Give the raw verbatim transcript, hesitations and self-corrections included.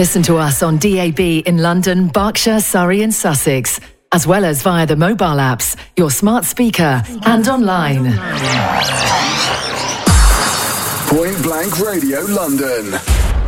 Listen to us on D A B in London, Berkshire, Surrey and Sussex, as well as via the mobile apps, your smart speaker and online. Point Blank Radio London.